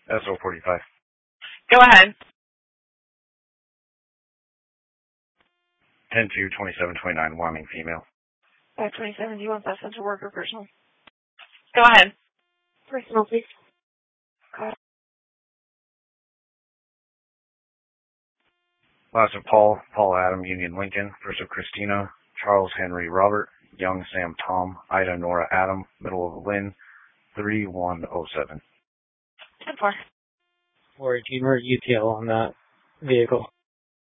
SO45. Go ahead. 10-2-27-29, Wyoming female. 527, do you want that sent to work or personal? Go ahead. Personal, please. Go ahead. Last of Paul Adam, Union Lincoln. First of Christina, Charles Henry Robert, Young Sam Tom, Ida Nora Adam, middle of Lynn, 3107. 10-4. 418, we're at UTL on that vehicle.